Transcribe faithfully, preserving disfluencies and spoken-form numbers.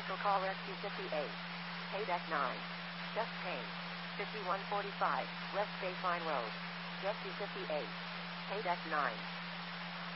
Special call S Q fifty-eight. Pay deck nine. Chest pain. fifty-one forty-five, West Bayfine Road. S Q fifty-eight. Pay deck nine.